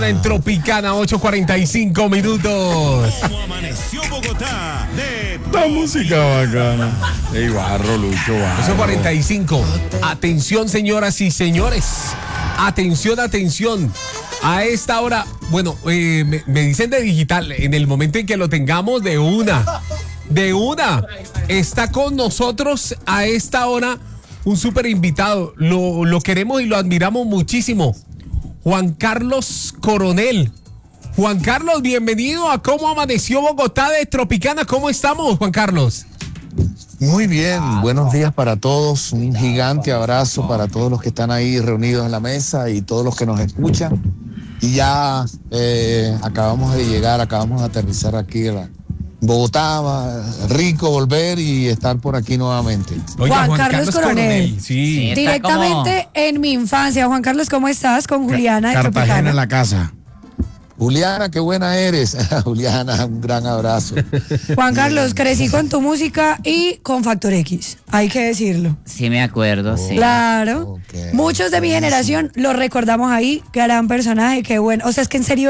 En Tropicana, 8:45 minutos. ¿Cómo amaneció Bogotá? La música bacana. Ey, barro, Lucho, barro. 8:45. Atención, señoras y señores. Atención, atención. A esta hora, bueno, me dicen de digital, en el momento en que lo tengamos, de una. Está con nosotros a esta hora un súper invitado. Lo queremos y lo admiramos muchísimo. Juan Carlos Coronel. Juan Carlos, bienvenido a ¿Cómo amaneció Bogotá de Tropicana? ¿Cómo estamos, Juan Carlos? Muy bien, buenos días para todos, un gigante abrazo para todos los que están ahí reunidos en la mesa y todos los que nos escuchan. Y ya acabamos de llegar, acabamos de aterrizar aquí en Bogotá, rico volver y estar por aquí nuevamente. Oiga, Juan Carlos Coronel. Sí. Directamente en mi infancia. Juan Carlos, ¿cómo estás? Con Juliana de Cartagena Tropicana. en la casa. Juliana, qué buena eres. Juliana, un gran abrazo. Juan Carlos, crecí con tu música y con Factor X, hay que decirlo. Sí, me acuerdo, sí. Claro. Ok. Muchos de mi generación lo recordamos ahí. Gran personaje, qué bueno. O sea, es que en serio